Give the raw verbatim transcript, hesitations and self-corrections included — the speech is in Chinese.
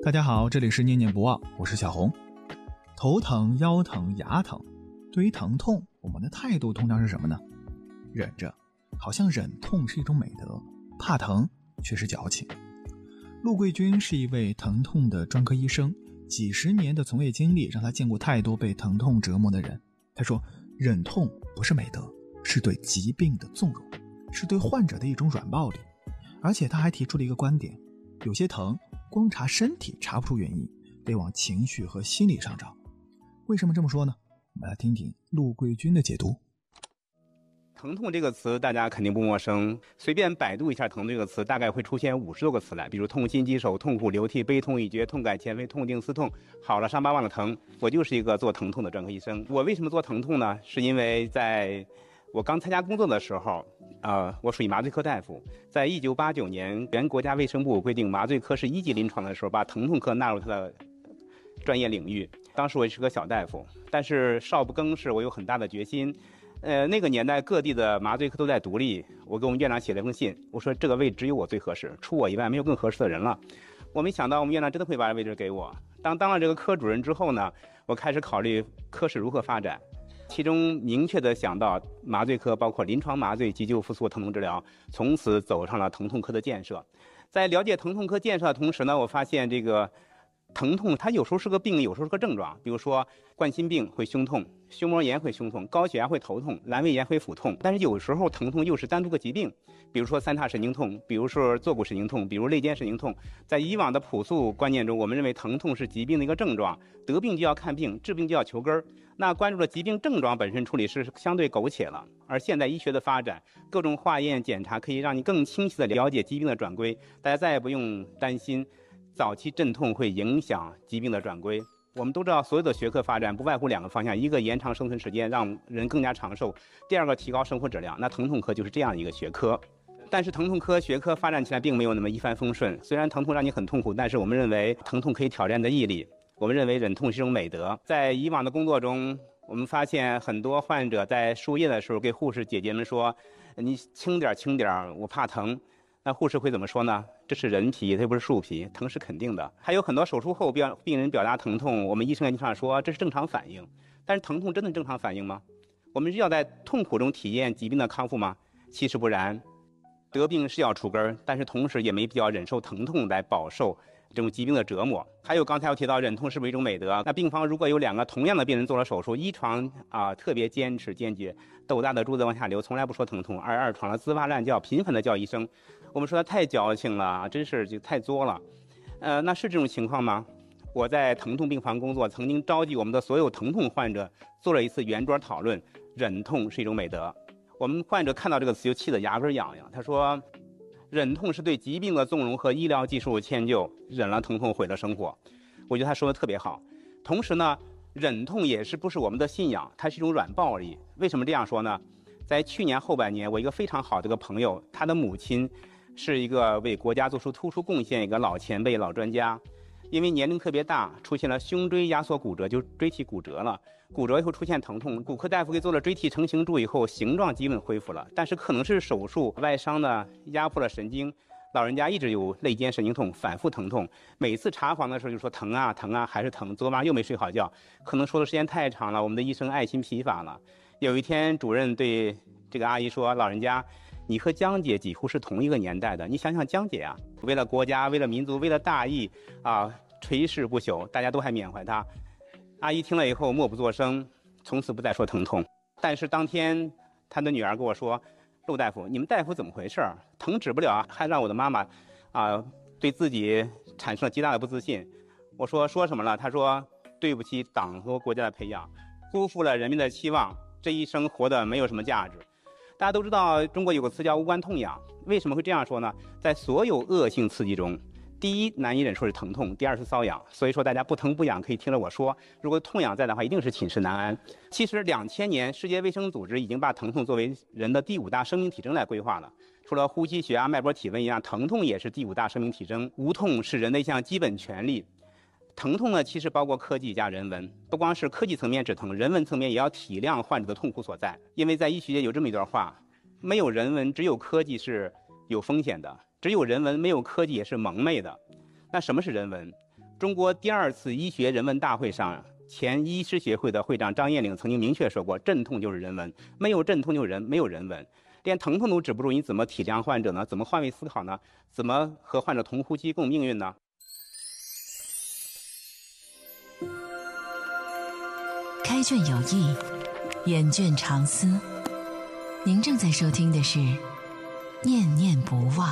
大家好，这里是念念不忘，我是小红。头疼、腰疼、牙疼，对于疼痛，我们的态度通常是什么呢？忍着，好像忍痛是一种美德，怕疼却是矫情。陆桂军是一位疼痛的专科医生，几十年的从业经历让他见过太多被疼痛折磨的人。他说，忍痛不是美德，是对疾病的纵容，是对患者的一种软暴力。而且他还提出了一个观点，有些疼光查身体查不出原因，得往情绪和心理上找。为什么这么说呢？我们来听听陆桂军的解读。 疼痛这个词大家肯定不陌生，随便百度一下疼痛这个词，大概会出现五十多个词来，比如痛心疾首、痛苦流涕、悲痛欲绝、痛改前非、痛定思痛，好了伤疤忘了疼。我就是一个做疼痛的专科医生。我为什么做疼痛呢？是因为在我刚参加工作的时候，呃，我属于麻醉科大夫。在一九八九年，原国家卫生部规定麻醉科是一级临床的时候，把疼痛科纳入它的专业领域。当时我也是个小大夫，但是少不更事，我有很大的决心。呃，那个年代各地的麻醉科都在独立，我给我们院长写了一封信，我说这个位置只有我最合适，除我以外没有更合适的人了。我没想到我们院长真的会把位置给我。当当了这个科主任之后呢，我开始考虑科室如何发展。其中明确地想到麻醉科包括临床麻醉、急救、复苏、疼痛治疗，从此走上了疼痛科的建设。在了解疼痛科建设的同时呢，我发现这个疼痛它有时候是个病，有时候是个症状。比如说冠心病会胸痛，胸膜炎会胸痛，高血压会头痛，阑尾炎会腹痛。但是有时候疼痛又是单独个疾病，比如说三叉神经痛，比如说坐骨神经痛，比如肋间神经痛。在以往的朴素观念中，我们认为疼痛是疾病的一个症状，得病就要看病，治病就要求根儿。那关注了疾病症状本身处理是相对苟且了。而现代医学的发展，各种化验检查可以让你更清晰地了解疾病的转归，大家再也不用担心早期阵痛会影响疾病的转归。我们都知道，所有的学科发展不外乎两个方向，一个延长生存时间，让人更加长寿；第二个提高生活质量。那疼痛科就是这样一个学科。但是疼痛科学科发展起来并没有那么一帆风顺，虽然疼痛让你很痛苦，但是我们认为疼痛可以挑战你的毅力，我们认为忍痛是一种美德。在以往的工作中，我们发现很多患者在输液的时候给护士姐姐们说，你轻点轻点，我怕疼。那护士会怎么说呢？这是人皮，它又不是树皮，疼是肯定的。还有很多手术后病病人表达疼痛，我们医生也经常说这是正常反应。但是疼痛真的正常反应吗？我们是要在痛苦中体验疾病的康复吗？其实不然。得病是要除根，但是同时也没必要忍受疼痛来饱受这种疾病的折磨。还有刚才我提到忍痛是不是一种美德？那病房如果有两个同样的病人做了手术，一床啊特别坚持坚决，豆大的珠子往下流，从来不说疼痛；而二床的滋哇乱叫，频繁的叫医生。我们说他太矫情了，真是就太作了。呃，那是这种情况吗？我在疼痛病房工作，曾经召集我们的所有疼痛患者做了一次圆桌讨论，忍痛是一种美德。我们患者看到这个词就气得牙根痒痒，他说忍痛是对疾病的纵容和医疗技术迁就，忍了疼痛毁了生活。我觉得他说的特别好。同时呢，忍痛也是不是我们的信仰，它是一种软暴力。为什么这样说呢？在去年后半年，我一个非常好的一个朋友，他的母亲是一个为国家做出突出贡献一个老前辈老专家，因为年龄特别大，出现了胸椎压缩骨折，就椎体骨折了。骨折以后出现疼痛，骨科大夫给做了椎体成型柱以后，形状基本恢复了，但是可能是手术外伤呢压迫了神经，老人家一直有肋间神经痛，反复疼痛。每次查房的时候就说疼啊疼啊，还是疼，昨晚又没睡好觉，可能说的时间太长了，我们的医生爱心疲乏了。有一天主任对这个阿姨说，老人家你和江姐几乎是同一个年代的，你想想江姐啊，为了国家为了民族为了大义啊，垂世不朽，大家都还缅怀她。阿姨听了以后默不作声，从此不再说疼痛。但是当天她的女儿跟我说，陆大夫，你们大夫怎么回事？疼止不了，还让我的妈妈啊对自己产生了极大的不自信。我说说什么了？她说对不起党和国家的培养，辜负了人民的期望，这一生活的没有什么价值。大家都知道中国有个词叫无关痛痒，为什么会这样说呢？在所有恶性刺激中，第一难以忍受是疼痛，第二是瘙痒。所以说大家不疼不痒可以听着我说，如果痛痒在的话，一定是寝食难安。其实两千年世界卫生组织已经把疼痛作为人的第五大生命体征来规划了，除了呼吸、血压、脉搏、体温一样，疼痛也是第五大生命体征。无痛是人的一项基本权利。疼痛呢，其实包括科技加人文，不光是科技层面止疼，人文层面也要体谅患者的痛苦所在。因为在医学界有这么一段话，没有人文，只有科技是有风险的；只有人文，没有科技也是蒙昧的。那什么是人文？ 中国第二次医学人文大会上，前医师协会的会长张彦岭曾经明确说过，镇痛就是人文，没有镇痛就人没有人文。连疼痛都止不住，你怎么体谅患者呢？怎么换位思考呢？怎么和患者同呼吸共命运呢？ 开卷有益，远卷长思。您正在收听的是《念念不忘》。